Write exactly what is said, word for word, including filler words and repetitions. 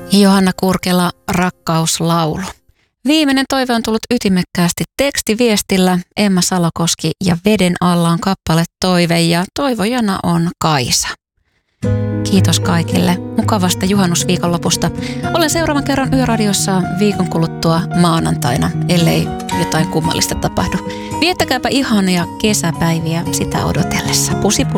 Johanna Kurkela, Rakkauslaulu. Viimeinen toive on tullut ytimekkäästi tekstiviestillä. Emma Salokoski ja Veden alla on kappale toive ja toivojana on Kaisa. Kiitos kaikille mukavasta juhannusviikonlopusta. Olen seuraavan kerran Yöradiossa viikon kuluttua maanantaina, ellei jotain kummallista tapahdu. Viettäkääpä ihania kesäpäiviä sitä odotellessa. Pusi pusi.